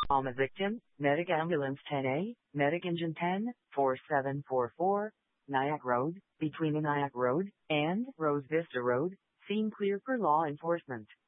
Trauma victim, Medic Ambulance 10A, Medic Engine 10, 4744, Nyack Road, between the Nyack Road and Rose Vista Road, scene clear for law enforcement.